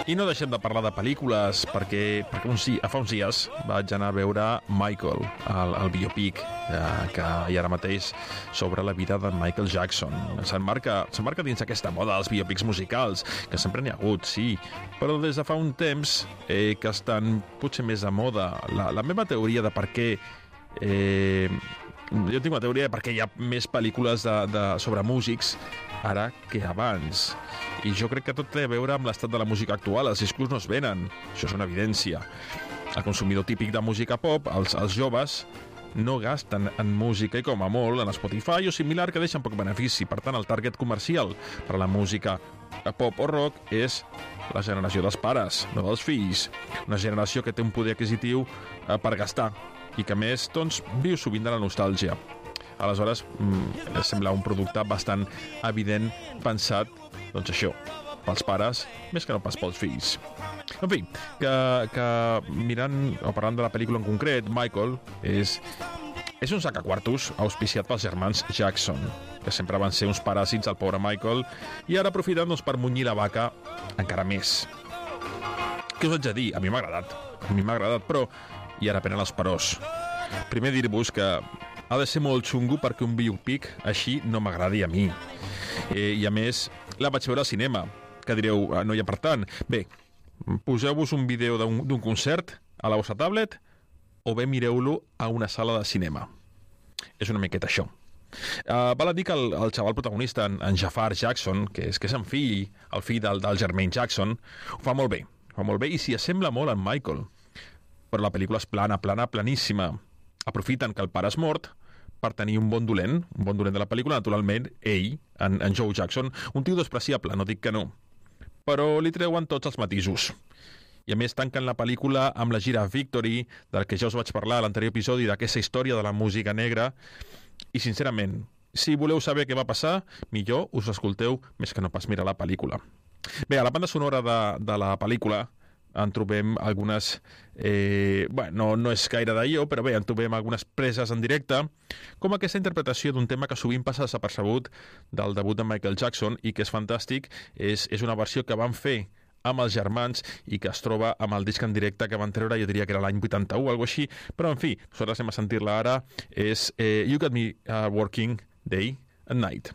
I no deixem de parlar de pel·lícules perquè fa uns dies vaig anar a veure Michael, el biopic que hi ha ara mateix sobre la vida de Michael Jackson. S'emmarca dins aquesta moda dels biopics musicals, que sempre n'hi ha hagut, sí, però des de fa un temps que estan potser més a moda. La meva teoria de per què... jo tinc una teoria de per què hi ha més pel·lícules sobre músics ara que abans. I jo crec que tot té a veure amb l'estat de la música actual. Els discos no es venen, això és una evidència. El consumidor típic de música pop, els joves, no gasten en música i com a molt en Spotify o similar, que deixen poc benefici. Per tant, el target comercial per a la música pop o rock és la generació dels pares, no dels fills. Una generació que té un poder adquisitiu per gastar i que, a més, doncs, viu sovint de la nostàlgia. Aleshores, sembla un producte bastant evident, pensat, doncs això, pels pares, més que no pas pels fills. En fi, que mirant o parlant de la pel·lícula en concret, Michael és un sacaquartos auspiciat pels germans Jackson, que sempre van ser uns paràsits al pobre Michael, i ara aprofiten per munyir la vaca encara més. Què us haig de dir? A mi m'ha agradat, però i ara prenen els perós. Primer dir-vos que ha de ser molt xungo perquè un biopic així no m'agradi a mi. I a més, la vaig veure al cinema, que direu, no hi ha per tant. Bé, poseu-vos un vídeo d'un concert a la vostra tablet o bé mireu-lo a una sala de cinema. És una miqueta això. Val a dir que el xaval protagonista, en Jafar Jackson, que és el fill del Jermaine Jackson, ho fa molt bé, i s'hi assembla molt en Michael. Però la pel·lícula és planíssima. Aprofiten que el pare és mort per tenir un bon dolent de la pel·lícula, naturalment, ell, en Joe Jackson, un tio despreciable, no dic que no, però li treuen tots els matisos. I a més tanquen la pel·lícula amb la gira Victory, del que ja us vaig parlar a l'anterior episodi, d'aquesta història de la música negra, i sincerament, si voleu saber què va passar, millor us escolteu més que no pas mirar la pel·lícula. Bé, a la banda sonora de la pel·lícula en trobem algunes... no és gaire d'allò, però bé, en trobem algunes preses en directe, com aquesta interpretació d'un tema que sovint passa desapercebut del debut de Michael Jackson i que és fantàstic. És una versió que van fer amb els germans i que es troba amb el disc en directe que van treure, jo diria que era l'any 81 o alguna cosa així, però en fi, nosaltres anem a sentir-la ara. És You Got Me Working Day and Night.